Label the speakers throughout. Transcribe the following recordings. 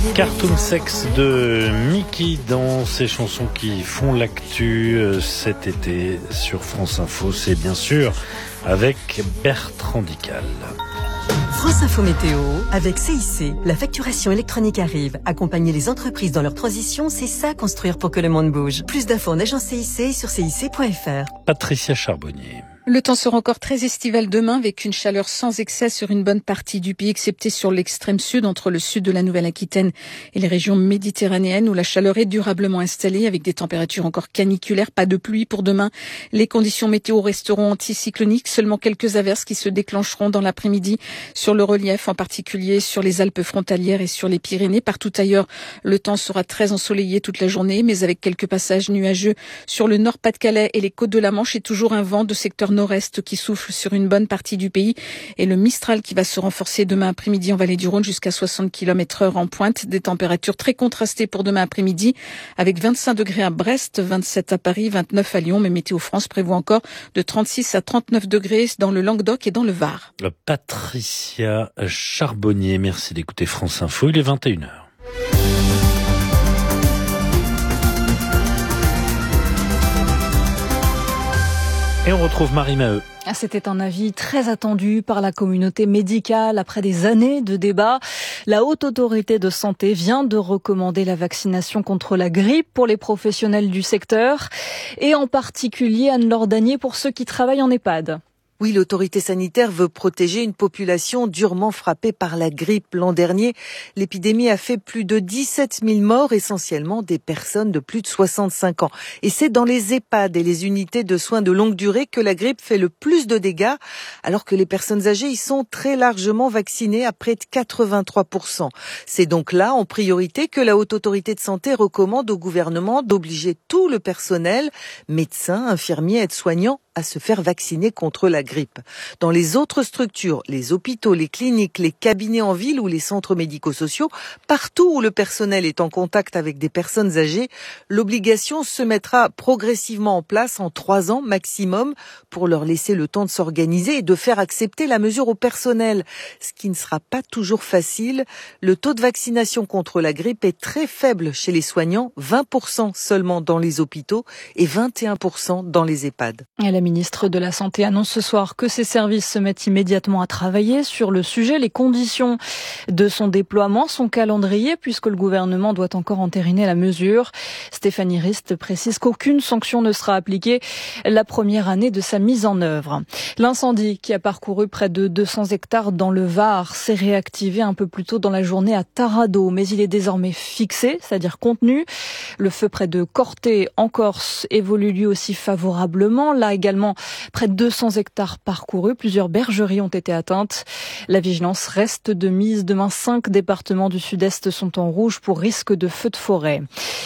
Speaker 1: Cartoon Sex de Mickey dans ces chansons qui font l'actu cet été sur France Info. C'est bien sûr avec Bertrand Dical.
Speaker 2: France Info Météo avec CIC. La facturation électronique arrive. Accompagner les entreprises dans leur transition, c'est ça construire pour que le monde bouge. Plus d'infos en agence CIC sur cic.fr.
Speaker 1: Patricia Charbonnier.
Speaker 3: Le temps sera encore très estival demain avec une chaleur sans excès sur une bonne partie du pays, excepté sur l'extrême sud, entre le sud de la Nouvelle-Aquitaine et les régions méditerranéennes où la chaleur est durablement installée avec des températures encore caniculaires. Pas de pluie pour demain. Les conditions météo resteront anticycloniques. Seulement quelques averses qui se déclencheront dans l'après-midi sur le relief, en particulier sur les Alpes frontalières et sur les Pyrénées. Partout ailleurs, le temps sera très ensoleillé toute la journée, mais avec quelques passages nuageux sur le Nord-Pas-de-Calais et les côtes de la Manche et toujours un vent de secteur nord-est qui souffle sur une bonne partie du pays et le Mistral qui va se renforcer demain après-midi en vallée du Rhône jusqu'à 60 km/h en pointe. Des températures très contrastées pour demain après-midi avec 25 degrés à Brest, 27 à Paris, 29 à Lyon. Mais Météo France prévoit encore de 36 à 39 degrés dans le Languedoc et dans le Var.
Speaker 1: Patricia Charbonnier, merci d'écouter France Info. Il est 21h. Et on retrouve Marie Maheu.
Speaker 4: C'était un avis très attendu par la communauté médicale après des années de débats. La Haute Autorité de Santé vient de recommander la vaccination contre la grippe pour les professionnels du secteur et en particulier Anne-Laure Danier pour ceux qui travaillent en EHPAD.
Speaker 5: Oui, l'autorité sanitaire veut protéger une population durement frappée par la grippe. L'an dernier, l'épidémie a fait plus de 17 000 morts, essentiellement des personnes de plus de 65 ans. Et c'est dans les EHPAD et les unités de soins de longue durée que la grippe fait le plus de dégâts, alors que les personnes âgées y sont très largement vaccinées à près de 83%. C'est donc là, en priorité, que la Haute Autorité de Santé recommande au gouvernement d'obliger tout le personnel, médecins, infirmiers, aides-soignants, à se faire vacciner contre la grippe. Dans les autres structures, les hôpitaux, les cliniques, les cabinets en ville ou les centres médico-sociaux, partout où le personnel est en contact avec des personnes âgées, l'obligation se mettra progressivement en place en 3 ans maximum pour leur laisser le temps de s'organiser et de faire accepter la mesure au personnel. Ce qui ne sera pas toujours facile. Le taux de vaccination contre la grippe est très faible chez les soignants, 20% seulement dans les hôpitaux et 21% dans les EHPAD.
Speaker 4: La ministre de la Santé annonce ce soir que ses services se mettent immédiatement à travailler sur le sujet. Les conditions de son déploiement, son calendrier, puisque le gouvernement doit encore entériner la mesure. Stéphanie Rist précise qu'aucune sanction ne sera appliquée la première année de sa mise en œuvre. L'incendie qui a parcouru près de 200 hectares dans le Var s'est réactivé un peu plus tôt dans la journée à Taradot, mais il est désormais fixé, c'est-à-dire contenu. Le feu près de Corté, en Corse, évolue lui aussi favorablement. Là également, près de 200 hectares parcourus. Plusieurs bergeries ont été atteintes. La vigilance reste de mise. Demain, 5 départements du sud-est sont en rouge pour risque de feu de forêt.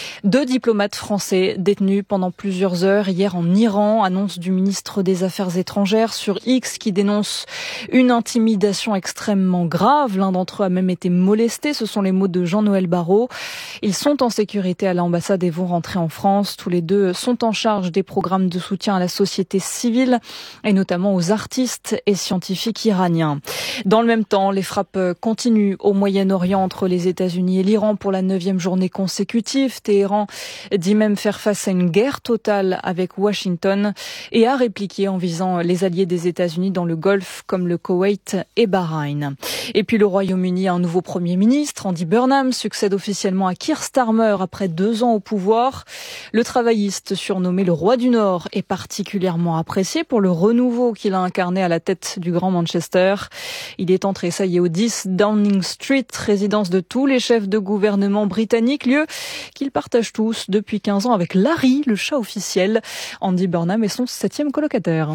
Speaker 4: 2 diplomates français détenus pendant plusieurs heures hier en Iran. Annonce du ministre des Affaires étrangères sur X qui dénonce une intimidation extrêmement grave. L'un d'entre eux a même été molesté. Ce sont les mots de Jean-Noël Barrot. Ils sont en sécurité à l'ambassade et vont rentrer en France. Tous les deux sont en charge des programmes de soutien à la société civile et notamment aux artistes et scientifiques iraniens. Dans le même temps, les frappes continuent au Moyen-Orient entre les États-Unis et l'Iran pour la 9e journée consécutive. Téhéran dit même faire face à une guerre totale avec Washington et a répliqué en visant les alliés des États-Unis dans le Golfe comme le Koweït et Bahreïn. Et puis le Royaume-Uni a un nouveau Premier ministre. Andy Burnham succède officiellement à Keir Starmer après 2 ans au pouvoir. Le travailliste surnommé le roi du Nord est particulièrement apprécié pour le renouveau qu'il a incarné à la tête du Grand Manchester. Il est entré, ça y est, au 10 Downing Street, résidence de tous les chefs de gouvernement britanniques, lieu qu'ils partagent tous depuis 15 ans avec Larry, le chat officiel. Andy Burnham est son 7e colocataire.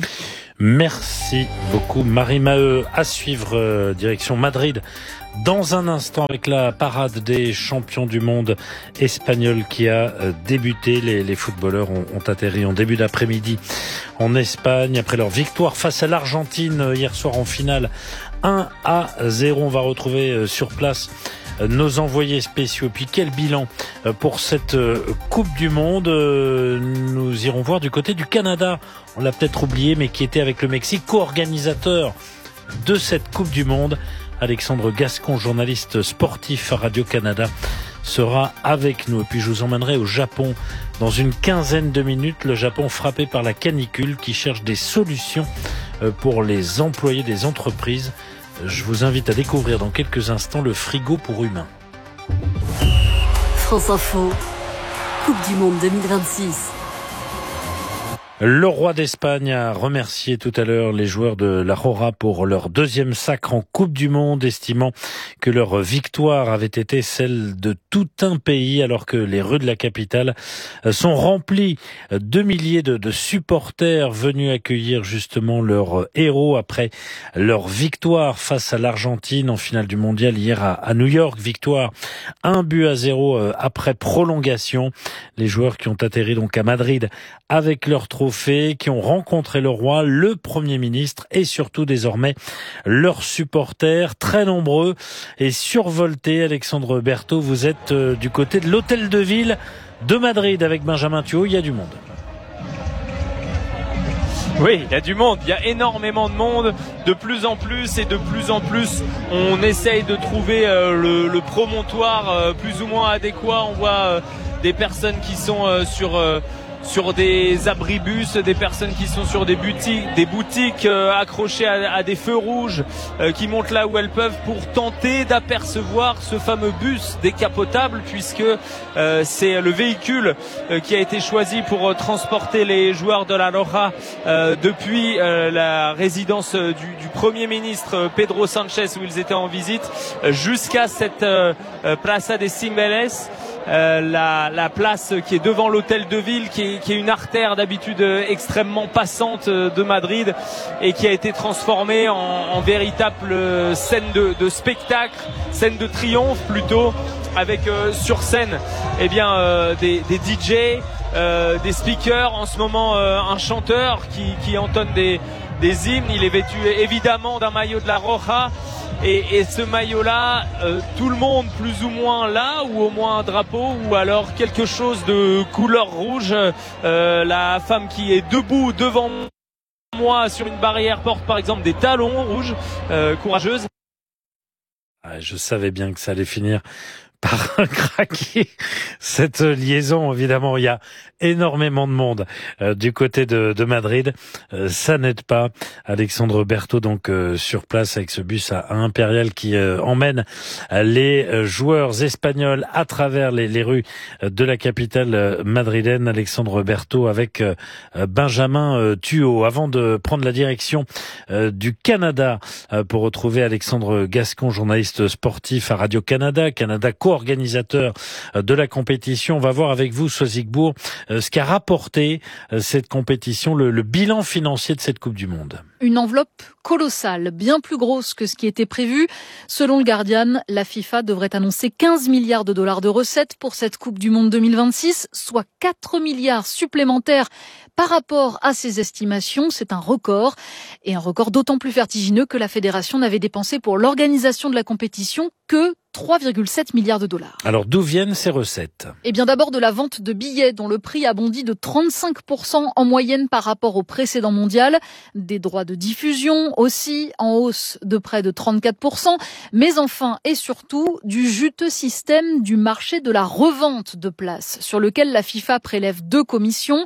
Speaker 1: Merci beaucoup Marie Maheu. À suivre, direction Madrid. Dans un instant, avec la parade des champions du monde espagnols qui a débuté, les footballeurs ont atterri en début d'après-midi en Espagne après leur victoire face à l'Argentine hier soir en finale 1-0. On va retrouver sur place nos envoyés spéciaux. Puis quel bilan pour cette Coupe du Monde. Nous irons voir du côté du Canada. On l'a peut-être oublié, mais qui était avec le Mexique co-organisateur de cette Coupe du Monde. Alexandre Gascon, journaliste sportif à Radio-Canada, sera avec nous. Et puis je vous emmènerai au Japon dans une quinzaine de minutes. Le Japon frappé par la canicule qui cherche des solutions pour les employés des entreprises. Je vous invite à découvrir dans quelques instants le frigo pour humains.
Speaker 6: France Info, Coupe du Monde 2026.
Speaker 1: Le roi d'Espagne a remercié tout à l'heure les joueurs de la Roja pour leur deuxième sacre en Coupe du Monde, estimant que leur victoire avait été celle de tout un pays, alors que les rues de la capitale sont remplies de milliers de supporters venus accueillir justement leurs héros après leur victoire face à l'Argentine en finale du mondial hier à New York. Victoire 1-0 après prolongation. Les joueurs qui ont atterri donc à Madrid avec leur trophée, qui ont rencontré le roi, le Premier ministre et surtout désormais leurs supporters, très nombreux et survoltés. Alexandre Berthaud, vous êtes du côté de l'hôtel de ville de Madrid avec Benjamin Thuot. Il y a du monde.
Speaker 7: Oui, il y a du monde, il y a énormément de monde, de plus en plus et de plus en plus on essaye de trouver le promontoire plus ou moins adéquat. On voit des personnes qui sont sur des abribus, des personnes qui sont sur des boutiques accrochées à des feux rouges, qui montent là où elles peuvent pour tenter d'apercevoir ce fameux bus décapotable, puisque c'est le véhicule qui a été choisi pour transporter les joueurs de la Roja depuis la résidence du Premier ministre Pedro Sánchez, où ils étaient en visite, jusqu'à cette Plaza de Cibeles. La place qui est devant l'hôtel de ville, qui est une artère d'habitude extrêmement passante de Madrid et qui a été transformée en véritable scène de spectacle, scène de triomphe plutôt, avec sur scène des DJ, des speakers, en ce moment un chanteur qui entonne des hymnes. Il est vêtu évidemment d'un maillot de la Roja. Et ce maillot-là, tout le monde plus ou moins là, ou au moins un drapeau, ou alors quelque chose de couleur rouge. La femme qui est debout devant moi sur une barrière porte par exemple des talons rouges, courageuse.
Speaker 1: Je savais bien que ça allait finir par craquer cette liaison. Évidemment, il y a énormément de monde du côté de Madrid. Ça n'aide pas. Alexandre Berthaud donc sur place avec ce bus à Impérial qui emmène les joueurs espagnols à travers les rues de la capitale madrilène. Alexandre Berthaud avec Benjamin Thuot. Avant de prendre la direction du Canada pour retrouver Alexandre Gascon, journaliste sportif à Radio-Canada, Canada co-organisateur de la compétition. On va voir avec vous, Soisigbourg, ce qu'a rapporté cette compétition, le bilan financier de cette Coupe du Monde.
Speaker 3: Une enveloppe colossale, bien plus grosse que ce qui était prévu. Selon le Guardian, la FIFA devrait annoncer 15 milliards de dollars de recettes pour cette Coupe du Monde 2026, soit 4 milliards supplémentaires par rapport à ses estimations. C'est un record, et un record d'autant plus vertigineux que la fédération n'avait dépensé pour l'organisation de la compétition que 3,7 milliards de dollars.
Speaker 1: Alors d'où viennent ces recettes ?
Speaker 3: Eh bien d'abord de la vente de billets dont le prix a bondi de 35% en moyenne par rapport au précédent mondial. Des droits de diffusion aussi en hausse de près de 34%. Mais enfin et surtout du juteux système du marché de la revente de places sur lequel la FIFA prélève 2 commissions,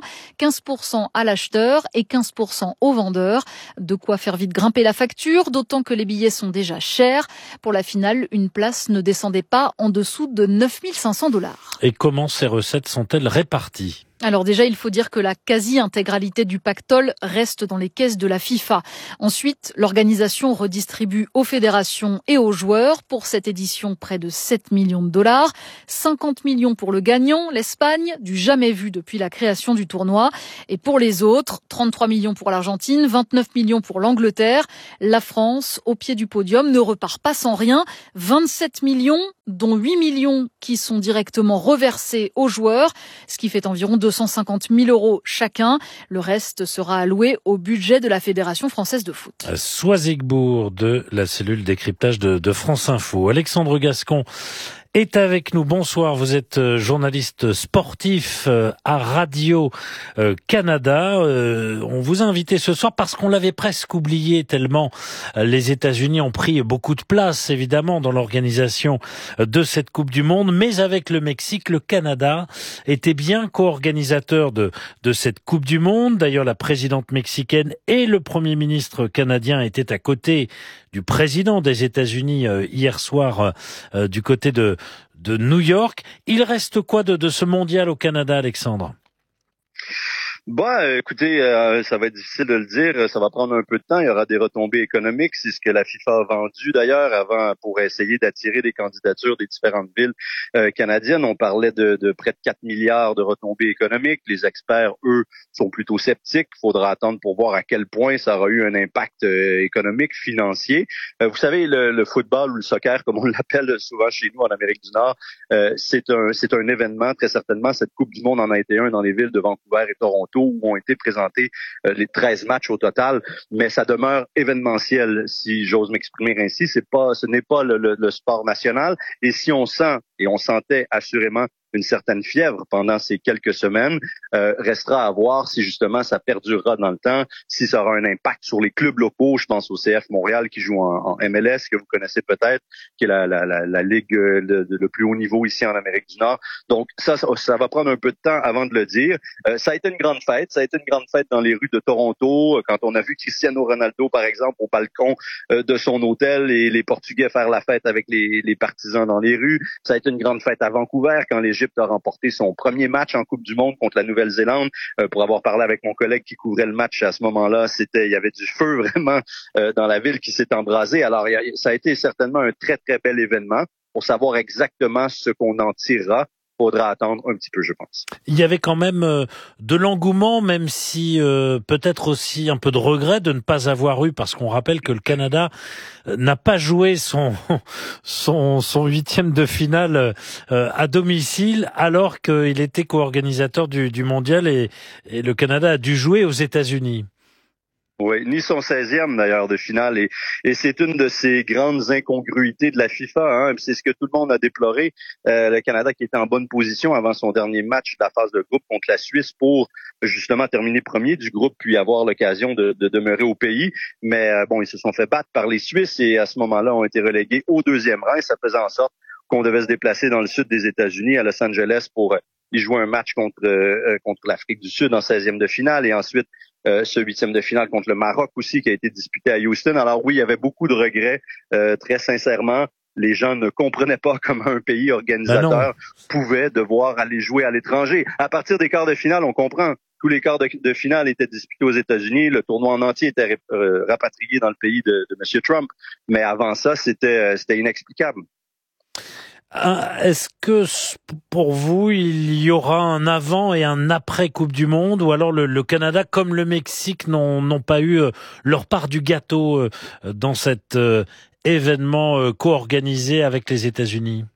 Speaker 3: 15% à l'acheteur et 15% au vendeur. De quoi faire vite grimper la facture, d'autant que les billets sont déjà chers. Pour la finale, une place ne descendait pas en dessous de 9 500 $.
Speaker 1: Et comment ces recettes sont-elles réparties ?
Speaker 3: Alors déjà, il faut dire que la quasi-intégralité du pactole reste dans les caisses de la FIFA. Ensuite, l'organisation redistribue aux fédérations et aux joueurs pour cette édition près de 7 millions de $. 50 millions pour le gagnant, l'Espagne, du jamais vu depuis la création du tournoi. Et pour les autres, 33 millions pour l'Argentine, 29 millions pour l'Angleterre. La France, au pied du podium, ne repart pas sans rien. 27 millions, dont 8 millions qui sont directement reversés aux joueurs, ce qui fait environ 250 000 € chacun. Le reste sera alloué au budget de la Fédération française de foot.
Speaker 1: Soisigbourg de la cellule décryptage de France Info. Alexandre Gascon est avec nous. Bonsoir, vous êtes journaliste sportif à Radio-Canada. On vous a invité ce soir parce qu'on l'avait presque oublié tellement les États-Unis ont pris beaucoup de place, évidemment, dans l'organisation de cette Coupe du Monde. Mais avec le Mexique, le Canada était bien co-organisateur de cette Coupe du Monde. D'ailleurs, la présidente mexicaine et le Premier ministre canadien étaient à côté du président des États-Unis hier soir du côté de New York. Il reste quoi de ce mondial au Canada, Alexandre?
Speaker 8: Écoutez, ça va être difficile de le dire. Ça va prendre un peu de temps. Il y aura des retombées économiques. C'est ce que la FIFA a vendu d'ailleurs avant pour essayer d'attirer des candidatures des différentes villes canadiennes. On parlait de près de 4 milliards de retombées économiques. Les experts, eux, sont plutôt sceptiques. Il faudra attendre pour voir à quel point ça aura eu un impact économique, financier. Vous savez, le football ou le soccer, comme on l'appelle souvent chez nous en Amérique du Nord, c'est un événement, très certainement. Cette Coupe du Monde en a été un dans les villes de Vancouver et Toronto, où ont été présentés les 13 matchs au total, mais ça demeure événementiel, si j'ose m'exprimer ainsi. Ce n'est pas le sport national, et si on sent, et on sentait assurément une certaine fièvre pendant ces quelques semaines, restera à voir si justement ça perdurera dans le temps, si ça aura un impact sur les clubs locaux. Je pense au CF Montréal qui joue en MLS, que vous connaissez peut-être, qui est la ligue le plus haut niveau ici en Amérique du Nord. Donc ça va prendre un peu de temps avant de le dire. Ça a été une grande fête. Ça a été une grande fête dans les rues de Toronto, quand on a vu Cristiano Ronaldo, par exemple, au balcon de son hôtel et les Portugais faire la fête avec les partisans dans les rues. Ça a été une grande fête à Vancouver quand l'Égypte a remporté son premier match en Coupe du Monde contre la Nouvelle-Zélande. Pour avoir parlé avec mon collègue qui couvrait le match à ce moment-là, il y avait du feu vraiment dans la ville qui s'est embrasée. Alors ça a été certainement un très très bel événement. Pour savoir exactement ce qu'on en tirera, faudra attendre un petit peu, je pense.
Speaker 1: Il y avait quand même de l'engouement, même si peut-être aussi un peu de regret de ne pas avoir eu, parce qu'on rappelle que le Canada n'a pas joué son huitième de finale à domicile, alors qu'il était co-organisateur du mondial, et le Canada a dû jouer aux États-Unis.
Speaker 8: Oui, ni son 16e d'ailleurs de finale, et c'est une de ces grandes incongruités de la FIFA, hein. C'est ce que tout le monde a déploré. Le Canada qui était en bonne position avant son dernier match de la phase de groupe contre la Suisse pour justement terminer premier du groupe puis avoir l'occasion de demeurer au pays. Mais ils se sont fait battre par les Suisses et à ce moment-là ont été relégués au deuxième rang. Et ça faisait en sorte qu'on devait se déplacer dans le sud des États-Unis, à Los Angeles, pour y jouer un match contre l'Afrique du Sud en 16e de finale, et ensuite ce 8e de finale contre le Maroc aussi, qui a été disputé à Houston. Alors oui, il y avait beaucoup de regrets, très sincèrement. Les gens ne comprenaient pas comment un pays organisateur pouvait devoir aller jouer à l'étranger. À partir des quarts de finale, on comprend. Tous les quarts de finale étaient disputés aux États-Unis. Le tournoi en entier était rapatrié dans le pays de M. Trump. Mais avant ça, c'était inexplicable.
Speaker 1: Est-ce que pour vous, il y aura un avant et un après Coupe du Monde, ou alors le Canada, comme le Mexique, n'ont pas eu leur part du gâteau dans cet événement co-organisé avec les États-Unis?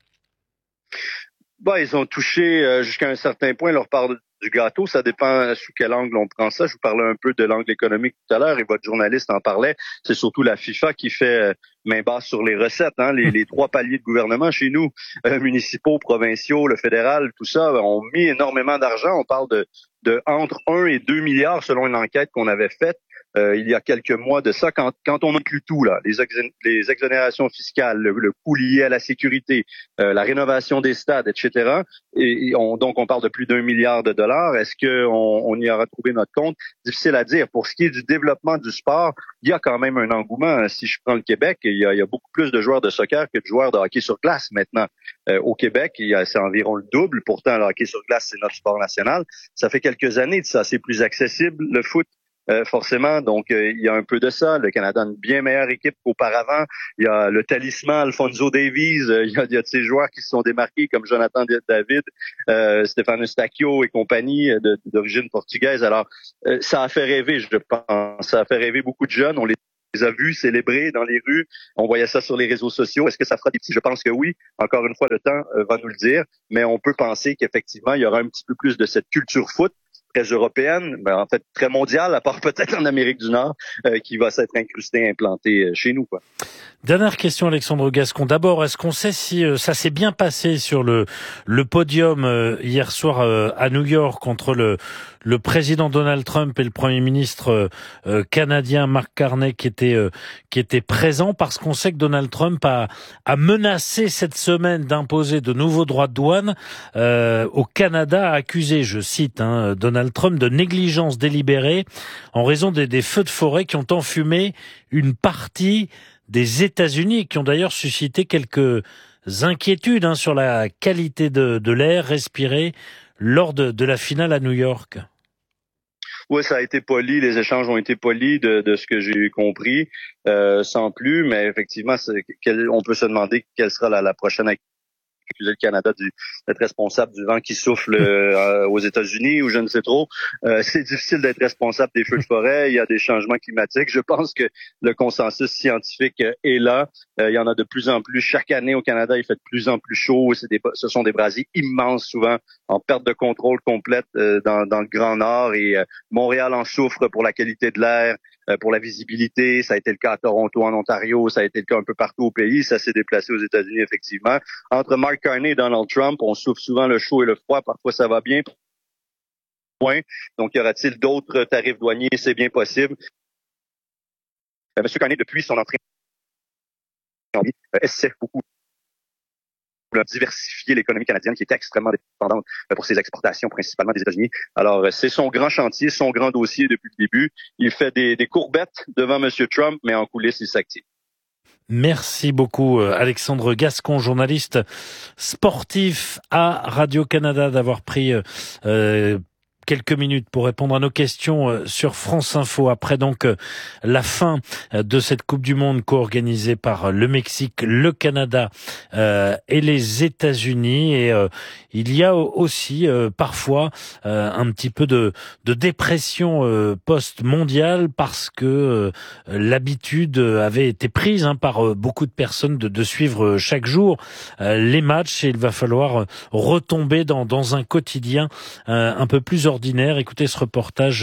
Speaker 8: Ils ont touché jusqu'à un certain point leur part du gâteau. Ça dépend sous quel angle on prend ça. Je vous parlais un peu de l'angle économique tout à l'heure et votre journaliste en parlait. C'est surtout la FIFA qui fait main basse sur les recettes. Hein. Les trois paliers de gouvernement chez nous, municipaux, provinciaux, le fédéral, tout ça, ont mis énormément d'argent. On parle de entre 1 et 2 milliards selon une enquête qu'on avait faite il y a quelques mois de ça, quand on inclut tout, là, les exonérations fiscales, le coût lié à la sécurité, la rénovation des stades, etc. Donc on parle de plus d'1 milliard de dollars. Est-ce qu'on y aura trouvé notre compte? Difficile à dire. Pour ce qui est du développement du sport, il y a quand même un engouement. Si je prends le Québec, il y a beaucoup plus de joueurs de soccer que de joueurs de hockey sur glace maintenant. Au Québec, c'est environ le double. Pourtant, le hockey sur glace, c'est notre sport national. Ça fait quelques années de ça. C'est plus accessible, le foot. Forcément, donc il y a un peu de ça. Le Canada a une bien meilleure équipe qu'auparavant. Il y a le talisman Alphonso Davies, il y a de ces joueurs qui se sont démarqués comme Jonathan David, Stefano Stacchio et compagnie d'origine portugaise. Alors ça a fait rêver, je pense. Ça a fait rêver beaucoup de jeunes. On les a vus célébrer dans les rues. On voyait ça sur les réseaux sociaux. Est-ce que ça fera des petits? Je pense que oui. Encore une fois, le temps va nous le dire. Mais on peut penser qu'effectivement, il y aura un petit peu plus de cette culture foot. très européenne, en fait très mondiale, à part peut-être en Amérique du Nord, qui va s'être incrustée, implantée chez nous, quoi.
Speaker 1: Dernière question, Alexandre Gascon. D'abord, est-ce qu'on sait si ça s'est bien passé sur le podium hier soir à New York entre le président Donald Trump et le Premier ministre canadien Mark Carney qui était présent, parce qu'on sait que Donald Trump a menacé cette semaine d'imposer de nouveaux droits de douane au Canada, a accusé, je cite, Donald Trump de négligence délibérée en raison des feux de forêt qui ont enfumé une partie des États-Unis, qui ont d'ailleurs suscité quelques inquiétudes sur la qualité de l'air respiré lors de la finale à New York.
Speaker 8: Oui, ça a été poli, les échanges ont été polis de ce que j'ai compris, sans plus, mais effectivement, on peut se demander quelle sera la prochaine accuser le Canada d'être responsable du vent qui souffle aux États-Unis, ou je ne sais trop. C'est difficile d'être responsable des feux de forêt. Il y a des changements climatiques. Je pense que le consensus scientifique est là. Il y en a de plus en plus. Chaque année au Canada, il fait de plus en plus chaud. Ce sont des brasiers immenses, souvent en perte de contrôle complète dans le Grand Nord. Et Montréal en souffre pour la qualité de l'air, pour la visibilité. Ça a été le cas à Toronto, en Ontario. Ça a été le cas un peu partout au pays. Ça s'est déplacé aux États-Unis, effectivement. Entre Mark Carney et Donald Trump, on souffre souvent le chaud et le froid. Parfois, ça va bien. Donc, y aura-t-il d'autres tarifs douaniers? C'est bien possible. M. Carney, depuis son entrée essaie beaucoup de diversifier l'économie canadienne, qui était extrêmement dépendante pour ses exportations, principalement des États-Unis. Alors, c'est son grand chantier, son grand dossier depuis le début. Il fait des courbettes devant M. Trump, mais en coulisses, il s'active.
Speaker 1: Merci beaucoup, Alexandre Gascon, journaliste sportif à Radio-Canada, d'avoir pris quelques minutes pour répondre à nos questions sur France Info, après donc la fin de cette Coupe du Monde co-organisée par le Mexique, le Canada et les États-Unis. Et il y a aussi parfois un petit peu de dépression post-mondiale, parce que l'habitude avait été prise par beaucoup de personnes de suivre chaque jour les matchs, et il va falloir retomber dans un quotidien un peu plus ordinaire. Écoutez ce reportage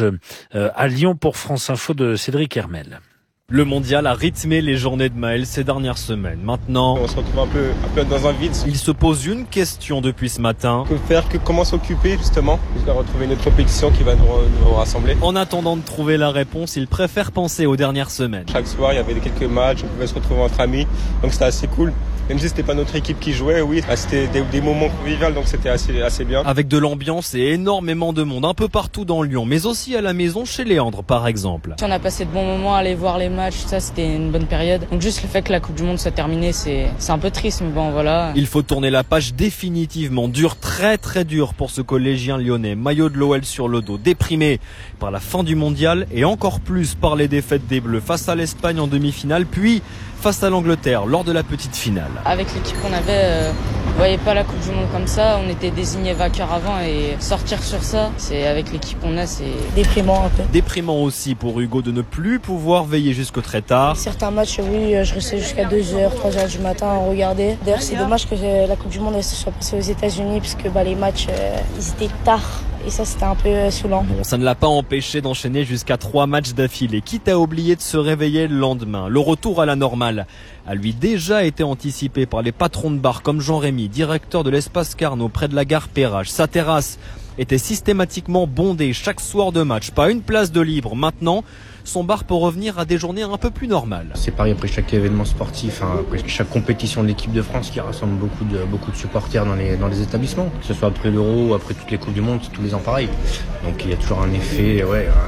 Speaker 1: à Lyon pour France Info de Cédric Hermel.
Speaker 9: Le mondial a rythmé les journées de Maël ces dernières semaines. Maintenant,
Speaker 10: on se retrouve un peu dans un vide.
Speaker 9: Il se pose une question depuis ce matin.
Speaker 10: Que faire, comment s'occuper justement, jusqu'à retrouver une autre compétition qui va nous rassembler.
Speaker 9: En attendant de trouver la réponse, il préfère penser aux dernières semaines.
Speaker 10: Chaque soir, il y avait quelques matchs, on pouvait se retrouver entre amis, donc c'était assez cool. Même si c'était pas notre équipe qui jouait, oui, c'était des moments conviviaux, donc c'était assez bien.
Speaker 9: Avec de l'ambiance et énormément de monde un peu partout dans Lyon, mais aussi à la maison chez Léandre par exemple.
Speaker 11: On a passé de bons moments à aller voir les matchs, ça c'était une bonne période. Donc juste le fait que la Coupe du Monde soit terminée, c'est un peu triste, mais bon voilà.
Speaker 9: Il faut tourner la page définitivement. Dur, très très dur pour ce collégien lyonnais. Maillot de l'OL sur le dos, déprimé par la fin du mondial et encore plus par les défaites des Bleus face à l'Espagne en demi-finale, puis face à l'Angleterre lors de la petite finale.
Speaker 11: Avec l'équipe qu'on avait, on voyait pas la Coupe du Monde comme ça, on était désignés vainqueurs avant, et sortir sur ça, c'est avec l'équipe qu'on a, c'est déprimant un peu.
Speaker 9: Déprimant aussi pour Hugo de ne plus pouvoir veiller jusqu'au très tard.
Speaker 12: Certains matchs, oui, je restais jusqu'à 2h, 3h du matin à regarder. D'ailleurs, c'est dommage que la Coupe du Monde se soit passée aux États-Unis, parce que les matchs, ils étaient tard. Et ça, c'était un peu saoulant.
Speaker 9: Bon, ça ne l'a pas empêché d'enchaîner jusqu'à 3 matchs d'affilée, quitte à oublier de se réveiller le lendemain. Le retour à la normale a lui déjà été anticipé par les patrons de bar comme Jean-Rémy, directeur de l'Espace Carnot près de la gare Perrache. Sa terrasse était systématiquement bondée chaque soir de match. Pas une place de libre. Maintenant, son bar peut revenir à des journées un peu plus normales.
Speaker 13: C'est pareil après chaque événement sportif, après chaque compétition de l'équipe de France qui rassemble beaucoup de supporters dans les établissements. Que ce soit après l'Euro ou après toutes les Coupes du Monde, c'est tous les ans pareil. Donc il y a toujours un effet,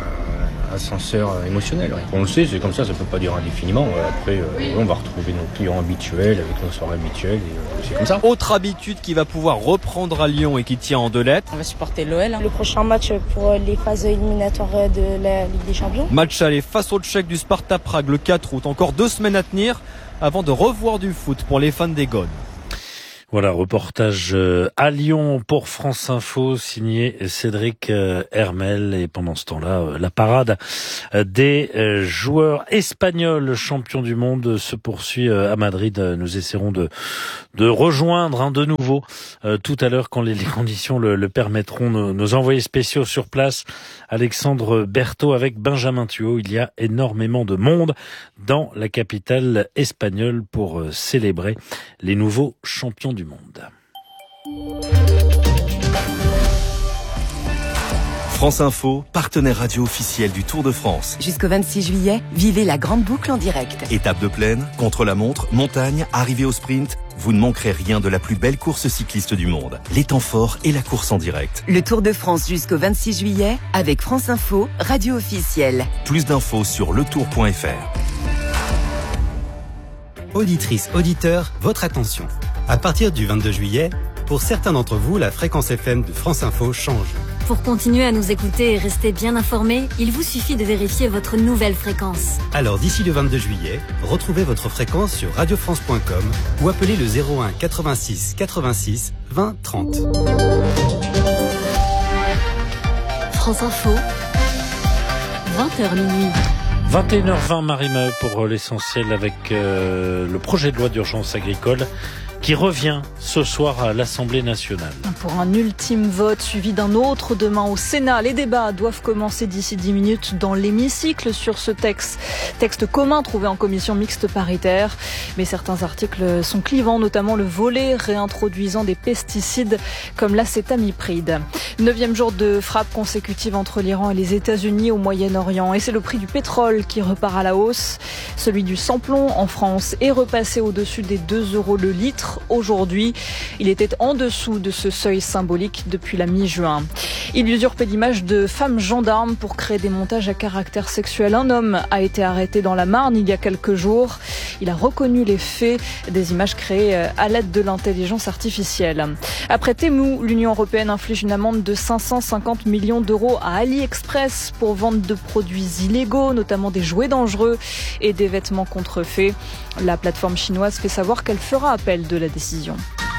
Speaker 13: ascenseur émotionnel. Ouais. On le sait, c'est comme ça peut pas durer indéfiniment. Après, on va retrouver nos clients habituels avec nos soirées habituelles. Et, c'est comme ça.
Speaker 9: Autre habitude qui va pouvoir reprendre à Lyon et qui tient en 2 lettres.
Speaker 11: On va supporter l'OL.
Speaker 12: Le prochain match pour les phases éliminatoires de la Ligue des Champions.
Speaker 9: Match aller face au Tchèque du Sparta Prague le 4 août. Encore 2 semaines à tenir avant de revoir du foot pour les fans des Gones.
Speaker 1: Voilà, reportage à Lyon pour France Info, signé Cédric Hermel. Et pendant ce temps-là, la parade des joueurs espagnols champions du monde se poursuit à Madrid. Nous essaierons de rejoindre de nouveau tout à l'heure quand les conditions le permettront nos envoyés spéciaux sur place. Alexandre Berthaud avec Benjamin Thuot. Il y a énormément de monde dans la capitale espagnole pour célébrer les nouveaux champions du monde.
Speaker 14: France Info, partenaire radio officiel du Tour de France.
Speaker 15: Jusqu'au 26 juillet, vivez la grande boucle en direct.
Speaker 14: Étape de plaine, contre-la-montre, montagne, arrivée au sprint, vous ne manquerez rien de la plus belle course cycliste du monde. Les temps forts et la course en direct.
Speaker 15: Le Tour de France jusqu'au 26 juillet avec France Info, radio officielle.
Speaker 14: Plus d'infos sur letour.fr.
Speaker 16: Auditrices, auditeurs, votre attention. À partir du 22 juillet, pour certains d'entre vous, la fréquence FM de France Info change.
Speaker 6: Pour continuer à nous écouter et rester bien informés, il vous suffit de vérifier votre nouvelle fréquence.
Speaker 16: Alors d'ici le 22 juillet, retrouvez votre fréquence sur radiofrance.com ou appelez le 01 86 86 20 30.
Speaker 6: France Info, 20h minuit.
Speaker 1: 21h20, Marie-Maheu pour l'essentiel avec le projet de loi d'urgence agricole qui revient ce soir à l'Assemblée nationale.
Speaker 4: Pour un ultime vote suivi d'un autre demain au Sénat. Les débats doivent commencer d'ici 10 minutes dans l'hémicycle sur ce texte commun trouvé en commission mixte paritaire. Mais certains articles sont clivants, notamment le volet réintroduisant des pesticides comme l'acétamipride. 9e jour de frappe consécutive entre l'Iran et les États-Unis au Moyen-Orient. Et c'est le prix du pétrole qui repart à la hausse. Celui du sans-plomb en France est repassé au-dessus des 2 € le litre. Aujourd'hui, il était en dessous de ce seuil symbolique depuis la mi-juin. Il usurpait l'image de femme gendarme pour créer des montages à caractère sexuel. Un homme a été arrêté dans la Marne il y a quelques jours. Il a reconnu les faits, des images créées à l'aide de l'intelligence artificielle. Après Temu, l'Union européenne inflige une amende de 550 millions d'euros à AliExpress pour vente de produits illégaux, notamment des jouets dangereux et des vêtements contrefaits. La plateforme chinoise fait savoir qu'elle fera appel de la décision.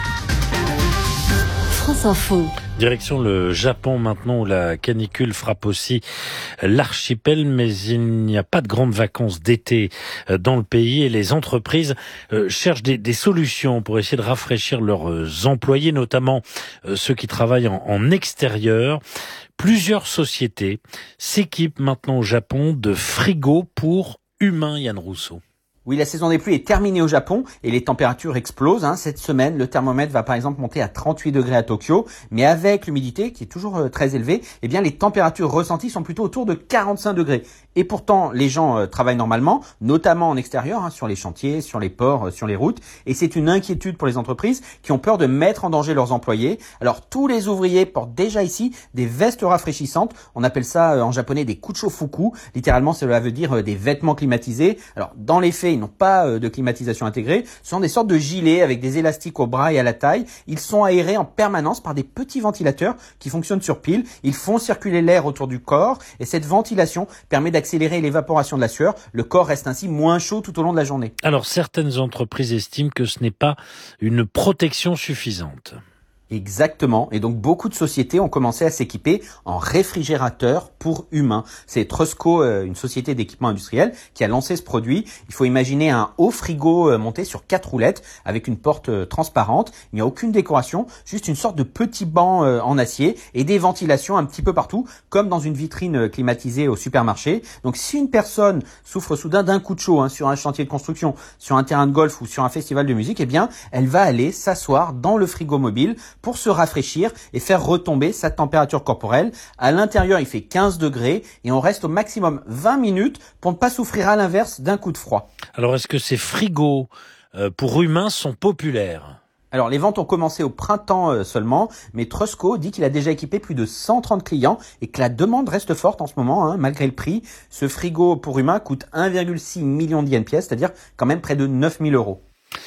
Speaker 6: France Info.
Speaker 1: Direction le Japon maintenant où la canicule frappe aussi l'archipel, mais il n'y a pas de grandes vacances d'été dans le pays et les entreprises cherchent des solutions pour essayer de rafraîchir leurs employés, notamment ceux qui travaillent en extérieur. Plusieurs sociétés s'équipent maintenant au Japon de frigos pour humains, Yann Rousseau.
Speaker 17: Oui, la saison des pluies est terminée au Japon et les températures explosent. Cette semaine, le thermomètre va par exemple monter à 38 degrés à Tokyo. Mais avec l'humidité qui est toujours très élevée, eh bien les températures ressenties sont plutôt autour de 45 degrés. Et pourtant, les gens travaillent normalement, notamment en extérieur, sur les chantiers, sur les ports, sur les routes. Et c'est une inquiétude pour les entreprises qui ont peur de mettre en danger leurs employés. Alors tous les ouvriers portent déjà ici des vestes rafraîchissantes. On appelle ça en japonais des kuchofuku. Littéralement, cela veut dire des vêtements climatisés. Alors dans les faits, ils n'ont pas de climatisation intégrée. Ce sont des sortes de gilets avec des élastiques au bras et à la taille. Ils sont aérés en permanence par des petits ventilateurs qui fonctionnent sur pile. Ils font circuler l'air autour du corps et cette ventilation permet d'accélérer l'évaporation de la sueur. Le corps reste ainsi moins chaud tout au long de la journée.
Speaker 1: Alors certaines entreprises estiment que ce n'est pas une protection suffisante.
Speaker 17: Exactement. Et donc, beaucoup de sociétés ont commencé à s'équiper en réfrigérateurs pour humains. C'est Trusco, une société d'équipement industriel, qui a lancé ce produit. Il faut imaginer un haut frigo monté sur 4 roulettes avec une porte transparente. Il n'y a aucune décoration, juste une sorte de petit banc en acier et des ventilations un petit peu partout, comme dans une vitrine climatisée au supermarché. Donc, si une personne souffre soudain d'un coup de chaud sur un chantier de construction, sur un terrain de golf ou sur un festival de musique, eh bien, elle va aller s'asseoir dans le frigo mobile pour se rafraîchir et faire retomber sa température corporelle. À l'intérieur, il fait 15 degrés et on reste au maximum 20 minutes pour ne pas souffrir à l'inverse d'un coup de froid.
Speaker 1: Alors, est-ce que ces frigos pour humains sont populaires ?
Speaker 17: Alors, les ventes ont commencé au printemps seulement, mais Trusco dit qu'il a déjà équipé plus de 130 clients et que la demande reste forte en ce moment, malgré le prix. Ce frigo pour humains coûte 1,6 million de yens pièce, c'est-à-dire quand même près de 9 000 €.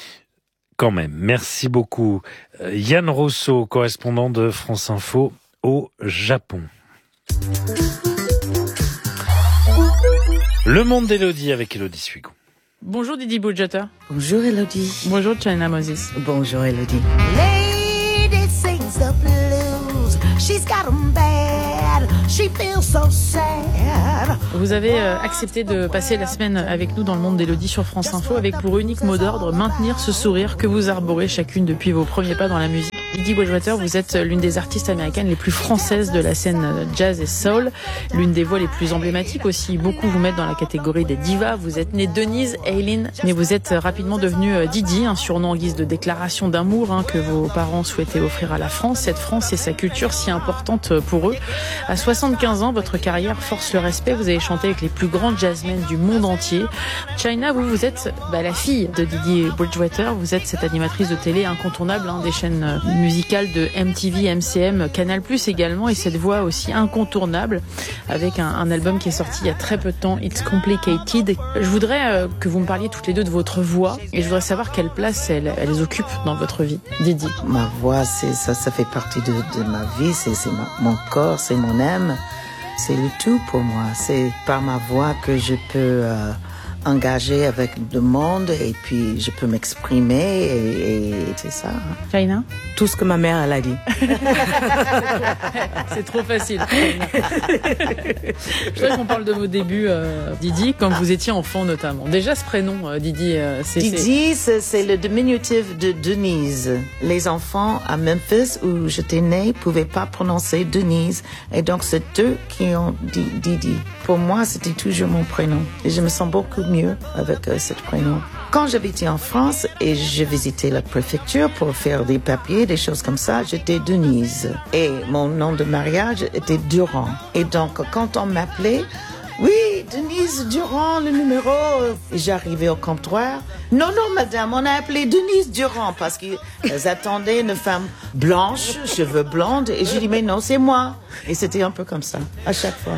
Speaker 1: Quand même. Merci beaucoup. Yann Rousseau, correspondant de France Info au Japon. Le monde d'Élodie avec Élodie Suigon.
Speaker 18: Bonjour Didi Bridgewater.
Speaker 19: Bonjour Elodie.
Speaker 18: Bonjour China Moses.
Speaker 19: Bonjour Elodie.
Speaker 20: Lady sings the blues. She's got 'em bad. She feels so sad.
Speaker 18: Vous avez accepté de passer la semaine avec nous dans le monde d'Elodie sur France Info avec pour unique mot d'ordre maintenir ce sourire que vous arborez chacune depuis vos premiers pas dans la musique. Didi Bridgewater, vous êtes l'une des artistes américaines les plus françaises de la scène jazz et soul, l'une des voix les plus emblématiques aussi. Beaucoup vous mettent dans la catégorie des divas. Vous êtes née Denise Eileen, mais vous êtes rapidement devenue Didi, un surnom en guise de déclaration d'amour que vos parents souhaitaient offrir à la France. Cette France et sa culture si importante pour eux. À 75 ans, votre carrière force le respect. Vous avez chanté avec les plus grands jazzmen du monde entier. China, vous êtes la fille de Didi Bridgewater. Vous êtes cette animatrice de télé incontournable des chaînes musicale de MTV, MCM, Canal+ également, et cette voix aussi incontournable avec un album qui est sorti il y a très peu de temps, It's Complicated. Je voudrais que vous me parliez toutes les deux de votre voix et je voudrais savoir quelle place elles occupent dans votre vie. Didi.
Speaker 19: Ma voix, ça fait partie de ma vie, c'est mon corps, c'est mon âme, c'est le tout pour moi. C'est par ma voix que je peux engagé avec le monde et puis je peux m'exprimer et c'est ça.
Speaker 18: China?
Speaker 19: Tout ce que ma mère elle a dit.
Speaker 18: C'est trop facile. Je voudrais qu'on parle de vos débuts, Didi, quand vous étiez enfant notamment. Déjà ce prénom, Didi,
Speaker 19: Didi, c'est le diminutif de Denise. Les enfants à Memphis où j'étais née pouvaient pas prononcer Denise et donc c'est eux qui ont dit Didi. Pour moi, c'était toujours mon prénom et je me sens beaucoup mieux avec ce prénom. Quand j'habitais en France et je visitais la préfecture pour faire des papiers, des choses comme ça, j'étais Denise. Et mon nom de mariage était Durand. Et donc, quand on m'appelait, oui, Denise Durand, le numéro. Et j'arrivais au comptoir. Non, madame, on a appelé Denise Durand parce qu'ils attendaient une femme blanche, cheveux blondes. Et j'ai dit, mais non, c'est moi. Et c'était un peu comme ça, à chaque fois.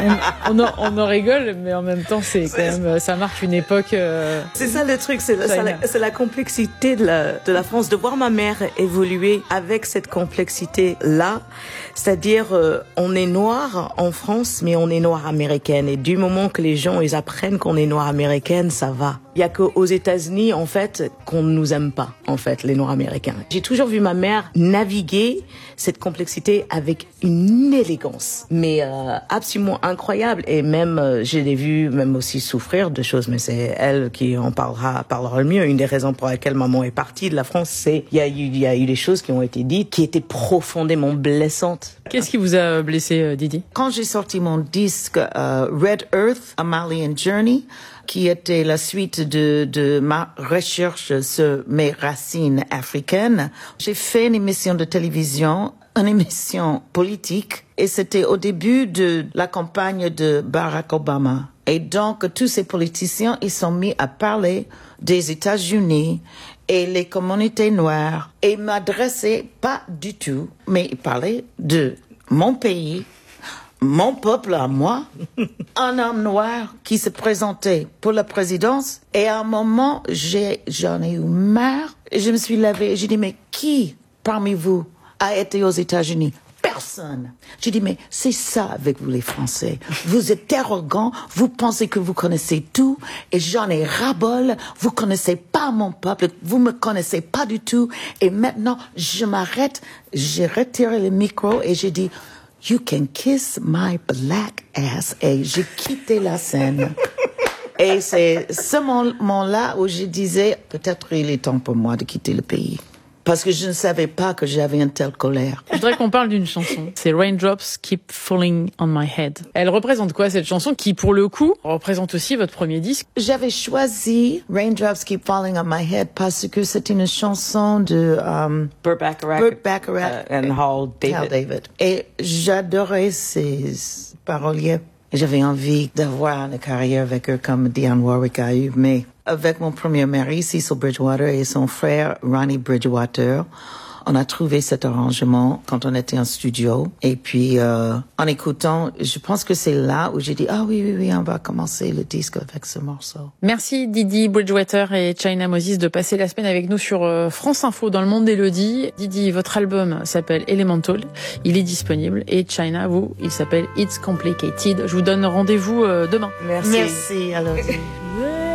Speaker 18: On en rigole, mais en même temps, c'est quand même, ça marque une époque.
Speaker 21: C'est ça le truc, c'est la complexité de la France, de voir ma mère évoluer avec cette complexité-là. C'est-à-dire, on est noir en France, mais on est noir américaine. Et du moment que les gens, ils apprennent qu'on est noir américaine, ça va. Il y a qu'aux États-Unis, en fait, qu'on ne nous aime pas, en fait, les noirs américains. J'ai toujours vu ma mère naviguer cette complexité avec une élégance, mais absolument incroyable. Et même, je l'ai vu même aussi souffrir de choses, mais c'est elle qui en parlera le mieux. Une des raisons pour lesquelles maman est partie de la France, c'est il y a eu des choses qui ont été dites qui étaient profondément blessantes.
Speaker 18: Qu'est-ce qui vous a blessé, Didi?
Speaker 19: Quand j'ai sorti mon disque Red Earth, A Malian Journey, qui était la suite de ma recherche sur mes racines africaines, j'ai fait une émission de télévision, une émission politique, et c'était au début de la campagne de Barack Obama. Et donc, tous ces politiciens, ils sont mis à parler des États-Unis et les communautés noires, et m'adressaient pas du tout, mais ils parlaient de mon pays, mon peuple à moi, un homme noir qui se présentait pour la présidence. Et à un moment, j'en ai eu marre. Et je me suis levée et j'ai dit, mais qui parmi vous a été aux États-Unis? Personne. J'ai dit, mais c'est ça avec vous les Français. Vous êtes arrogants, vous pensez que vous connaissez tout, et j'en ai ras-bol, vous connaissez pas mon peuple, vous me connaissez pas du tout, et maintenant, je m'arrête, j'ai retiré le micro et j'ai dit, you can kiss my black ass, et j'ai quitté la scène. Et c'est ce moment-là où je disais, peut-être il est temps pour moi de quitter le pays. Parce que je ne savais pas que j'avais une telle colère.
Speaker 18: Je voudrais qu'on parle d'une chanson. C'est Raindrops Keep Falling on My Head. Elle représente quoi, cette chanson, qui, pour le coup, représente aussi votre premier disque?
Speaker 19: J'avais choisi Raindrops Keep Falling on My Head parce que c'est une chanson de
Speaker 21: Burt Bacharach and Hal David.
Speaker 19: Et j'adorais ces paroliers. J'avais envie d'avoir une carrière avec eux comme Dionne Warwick a eu, mais avec mon premier mari, Cecil Bridgewater, et son frère, Ronnie Bridgewater, on a trouvé cet arrangement quand on était en studio. Et puis, en écoutant, je pense que c'est là où j'ai dit, ah oui, on va commencer le disque avec ce morceau.
Speaker 18: Merci Didi Bridgewater et China Moses de passer la semaine avec nous sur France Info dans le monde d'Elodie. Didi, votre album s'appelle Elemental. Il est disponible. Et China, vous, il s'appelle It's Complicated. Je vous donne rendez-vous demain.
Speaker 19: Merci Elodie.